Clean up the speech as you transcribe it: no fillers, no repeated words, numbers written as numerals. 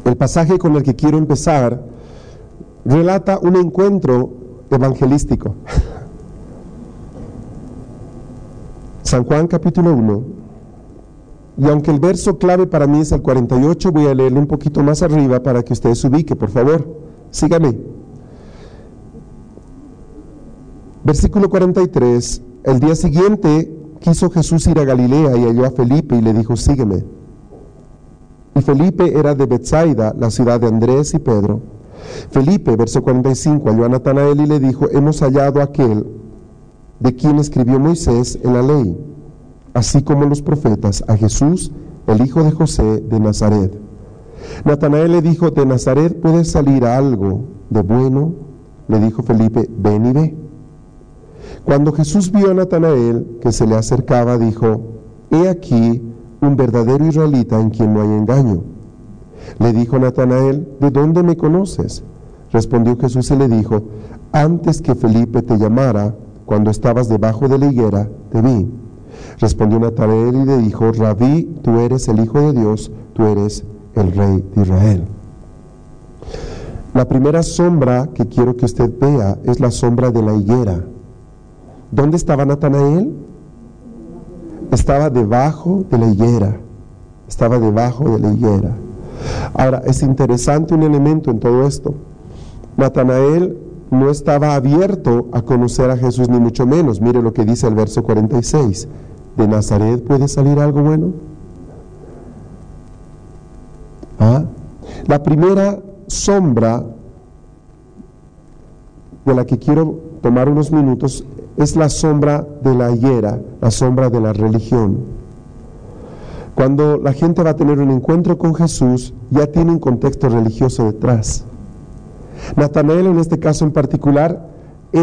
El pasaje con el que quiero empezar relata un encuentro evangelístico. San Juan capítulo 1, y aunque el verso clave para mí es el 48, voy a leerlo un poquito más arriba para que ustedes se ubiquen, por favor, síganme. Versículo 43, el día siguiente quiso Jesús ir a Galilea y halló a Felipe y le dijo, sígueme. Y Felipe era de Betsaida, la ciudad de Andrés y Pedro. Felipe, verso 45, halló a Natanael y le dijo, hemos hallado a aquel de quien escribió Moisés en la ley, así como los profetas, a Jesús, el hijo de José de Nazaret. Natanael le dijo, ¿de Nazaret puede salir algo de bueno? Le dijo Felipe, ven y ve. Cuando Jesús vio a Natanael que se le acercaba, dijo, he aquí un verdadero israelita en quien no hay engaño. Le dijo Natanael, ¿de dónde me conoces? Respondió Jesús y le dijo, antes que Felipe te llamara, cuando estabas debajo de la higuera, te vi. Respondió Natanael y le dijo, Rabí, tú eres el Hijo de Dios, tú eres el Rey de Israel. La primera sombra que quiero que usted vea es la sombra de la higuera. ¿Dónde estaba Natanael? Estaba debajo de la higuera. Estaba debajo de la higuera. Ahora, es interesante un elemento en todo esto. Natanael no estaba abierto a conocer a Jesús, ni mucho menos. Mire lo que dice el verso 46. ¿De Nazaret puede salir algo bueno? La primera sombra de la que quiero tomar unos minutos es la sombra de la higuera, la sombra de la religión. Cuando la gente va a tener un encuentro con Jesús, ya tiene un contexto religioso detrás. Natanael, en este caso en particular,